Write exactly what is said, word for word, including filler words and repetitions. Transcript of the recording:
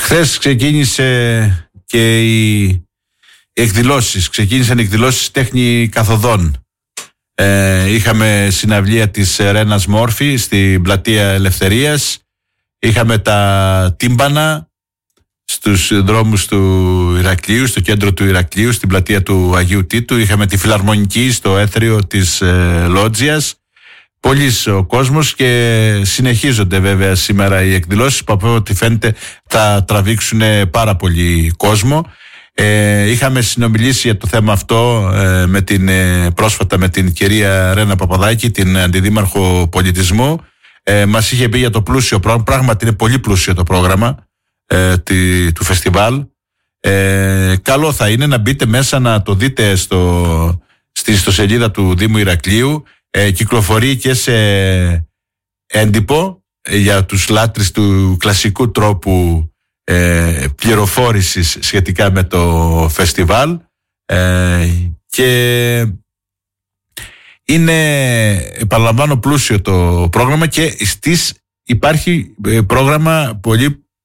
Χθες ξεκίνησε και οι εκδηλώσεις, ξεκίνησαν οι εκδηλώσεις τέχνη καθοδών. Ε, είχαμε συναυλία της Ρένας Μόρφη στην πλατεία Ελευθερίας, είχαμε τα τύμπανα στους δρόμους του Ηρακλείου, στο κέντρο του Ηρακλείου, στην πλατεία του Αγίου Τίτου, είχαμε τη φιλαρμονική στο έθριο της ε, Λότζιας. Πολύς ο κόσμος και συνεχίζονται βέβαια σήμερα οι εκδηλώσεις που από ό,τι φαίνεται θα τραβήξουν πάρα πολύ κόσμο. Ε, είχαμε συνομιλήσει για το θέμα αυτό ε, με την, ε, πρόσφατα με την κυρία Ρένα Παπαδάκη, την Αντιδήμαρχο Πολιτισμού. Ε, μας είχε πει για το πλούσιο πρόγραμμα, πράγματι είναι πολύ πλούσιο το πρόγραμμα ε, τη, του φεστιβάλ. Ε, καλό θα είναι να μπείτε μέσα να το δείτε στο, στη ιστοσελίδα του Δήμου Ηρακλείου. Ε, κυκλοφορεί και σε έντυπο ε, για τους λάτρεις του κλασικού τρόπου ε, πληροφόρησης σχετικά με το φεστιβάλ ε, και είναι, επαναλαμβάνω, πλούσιο το πρόγραμμα και στις υπάρχει πρόγραμμα πολύ